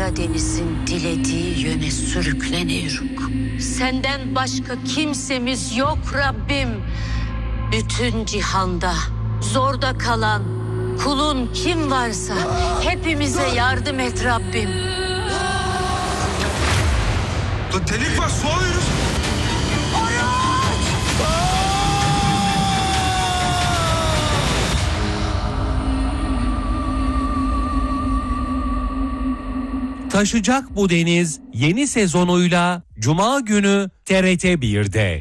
Karadeniz'in dilediği yöne sürükleniyoruz. Senden başka kimsemiz yok Rabbim. Bütün cihanda zorda kalan kulun kim varsa hepimize yardım et Rabbim. Delik var, su alıyoruz. Taşacak bu deniz yeni sezonuyla Cuma günü TRT 1'de.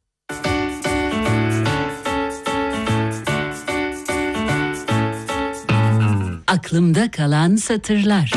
Aklımda kalan satırlar.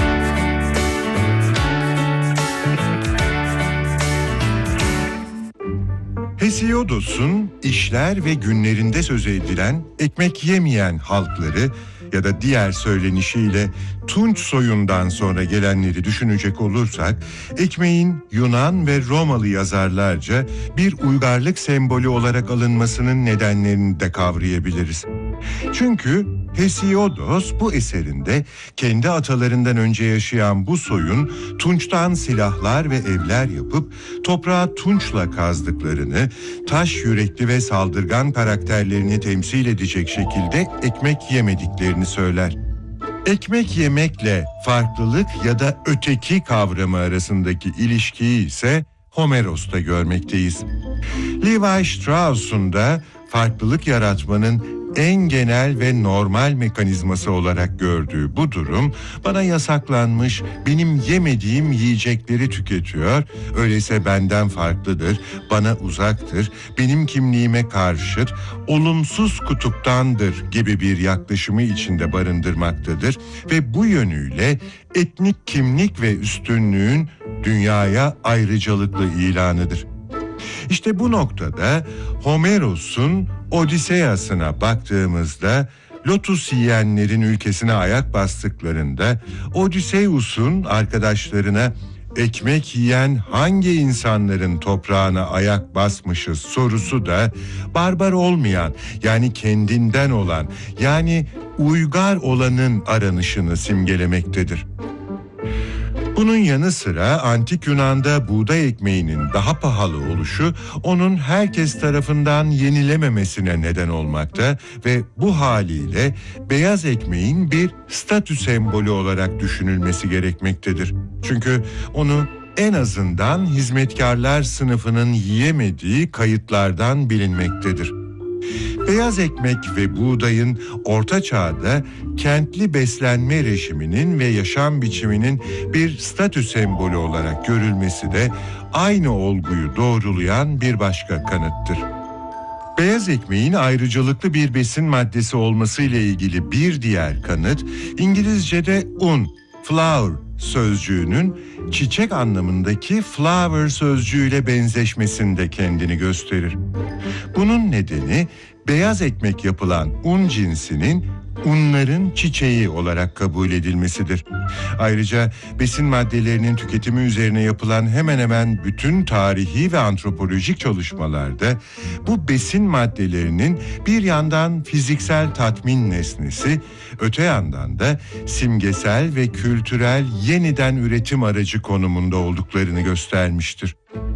Hesiodos'un işler ve günlerinde söz edilen ekmek yemeyen halkları ya da diğer söylenişiyle Tunç soyundan sonra gelenleri düşünecek olursak, ekmeğin Yunan ve Romalı yazarlarca bir uygarlık sembolü olarak alınmasının nedenlerini de kavrayabiliriz. Çünkü Hesiodos bu eserinde kendi atalarından önce yaşayan bu soyun tunçtan silahlar ve evler yapıp toprağa tunçla kazdıklarını, taş yürekli ve saldırgan karakterlerini temsil edecek şekilde ekmek yemediklerini söyler. Ekmek yemekle farklılık ya da öteki kavramı arasındaki ilişkiyi ise Homeros'ta görmekteyiz. Levi Strauss'un da farklılık yaratmanın en genel ve normal mekanizması olarak gördüğü bu durum, bana yasaklanmış, benim yemediğim yiyecekleri tüketiyor, öyleyse benden farklıdır, bana uzaktır, benim kimliğime karşıt, olumsuz kutuptandır gibi bir yaklaşımı içinde barındırmaktadır ve bu yönüyle etnik kimlik ve üstünlüğün dünyaya ayrıcalıklı ilanıdır. İşte bu noktada Homeros'un Odiseyas'ına baktığımızda, lotus yiyenlerin ülkesine ayak bastıklarında Odysseus'un arkadaşlarına ekmek yiyen hangi insanların toprağına ayak basmışız sorusu da barbar olmayan, yani kendinden olan, yani uygar olanın aranışını simgelemektedir. Bunun yanı sıra antik Yunan'da buğday ekmeğinin daha pahalı oluşu onun herkes tarafından yenilememesine neden olmakta ve bu haliyle beyaz ekmeğin bir statü sembolü olarak düşünülmesi gerekmektedir. Çünkü onu en azından hizmetkarlar sınıfının yiyemediği kayıtlardan bilinmektedir. Beyaz ekmek ve buğdayın Orta Çağ'da kentli beslenme rejiminin ve yaşam biçiminin bir statü sembolü olarak görülmesi de aynı olguyu doğrulayan bir başka kanıttır. Beyaz ekmeğin ayrıcalıklı bir besin maddesi olması ile ilgili bir diğer kanıt, İngilizce'de un, flower sözcüğünün çiçek anlamındaki flower sözcüğüyle benzeşmesinde kendini gösterir. Bunun nedeni beyaz ekmek yapılan un cinsinin unların çiçeği olarak kabul edilmesidir. Ayrıca besin maddelerinin tüketimi üzerine yapılan hemen hemen bütün tarihi ve antropolojik çalışmalarda bu besin maddelerinin bir yandan fiziksel tatmin nesnesi, öte yandan da simgesel ve kültürel yeniden üretim aracı konumunda olduklarını göstermiştir.